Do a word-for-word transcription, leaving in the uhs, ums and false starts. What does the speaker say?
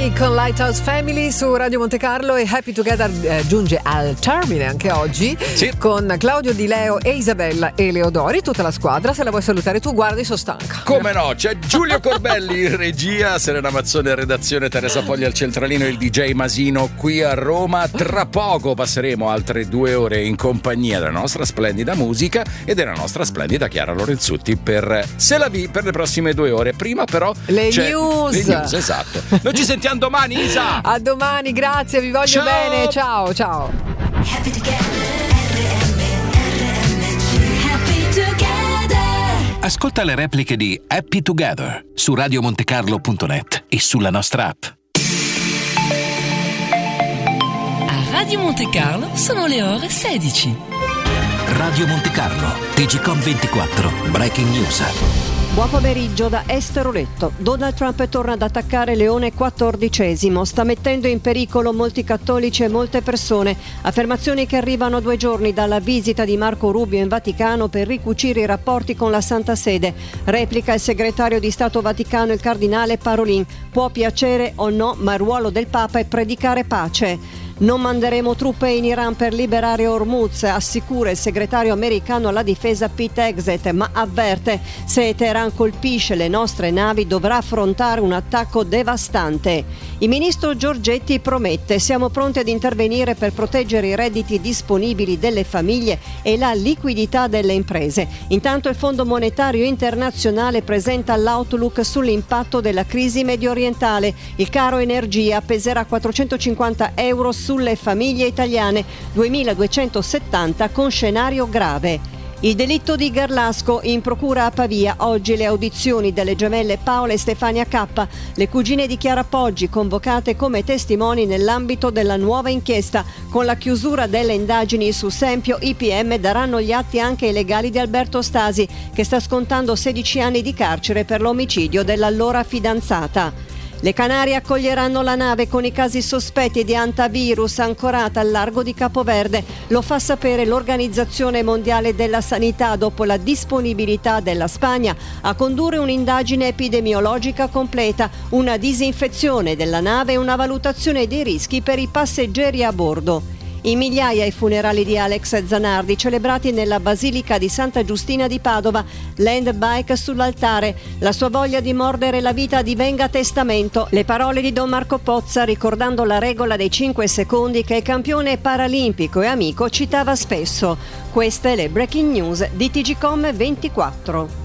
Giovani con Lighthouse Family su Radio Monte Carlo, e Happy Together eh, giunge al termine anche oggi, sì, con Claudio Di Leo e Isabella e Leodori, tutta la squadra. Se la vuoi salutare tu, guardi, sono stanca. Come no, c'è Giulio Corbelli in regia, Serena Mazzone in redazione, Teresa Foglia al centralino, il D J Masino qui a Roma. Tra poco passeremo altre due ore in compagnia della nostra splendida musica e della nostra splendida Chiara Lorenzutti per Se la vi per le prossime due ore. Prima però le c'è news. Le news, esatto. Noi ci sentiamo domani, Isa. A domani, grazie, vi voglio ciao. bene. Ciao, ciao. Happy together, R M, R M G, happy together. Ascolta le repliche di Happy Together su radio montecarlo punto net e sulla nostra app. A Radio Monte Carlo sono le ore sedici. Radio Monte Carlo, T G Com ventiquattro, Breaking News. Buon pomeriggio da Estero Letto. Donald Trump torna ad attaccare Leone quattordicesimo. Sta mettendo in pericolo molti cattolici e molte persone. Affermazioni che arrivano a due giorni dalla visita di Marco Rubio in Vaticano per ricucire i rapporti con la Santa Sede. Replica il segretario di Stato Vaticano, il cardinale Parolin. Può piacere o no, ma il ruolo del Papa è predicare pace. Non manderemo truppe in Iran per liberare Hormuz, assicura il segretario americano alla difesa Pete Hegseth, ma avverte: se Teheran colpisce le nostre navi dovrà affrontare un attacco devastante. Il ministro Giorgetti promette: siamo pronti ad intervenire per proteggere i redditi disponibili delle famiglie e la liquidità delle imprese. Intanto il Fondo Monetario Internazionale presenta l'outlook sull'impatto della crisi mediorientale. Il caro energia peserà quattrocentocinquanta euro su sulle famiglie italiane, duemiladuecentosettanta con scenario grave. Il delitto di Garlasco in procura a Pavia. Oggi le audizioni delle gemelle Paola e Stefania K, le cugine di Chiara Poggi, convocate come testimoni nell'ambito della nuova inchiesta. Con la chiusura delle indagini su Sempio, i P M daranno gli atti anche ai legali di Alberto Stasi, che sta scontando sedici anni di carcere per l'omicidio dell'allora fidanzata. Le Canarie accoglieranno la nave con i casi sospetti di antivirus ancorata al largo di Capoverde. Lo fa sapere l'Organizzazione Mondiale della Sanità dopo la disponibilità della Spagna a condurre un'indagine epidemiologica completa, una disinfezione della nave e una valutazione dei rischi per i passeggeri a bordo. In migliaia i funerali di Alex Zanardi, celebrati nella Basilica di Santa Giustina di Padova. Land bike sull'altare. La sua voglia di mordere la vita divenga testamento. Le parole di Don Marco Pozza, ricordando la regola dei cinque secondi che il campione paralimpico e amico citava spesso. Queste le breaking news di T G Com ventiquattro.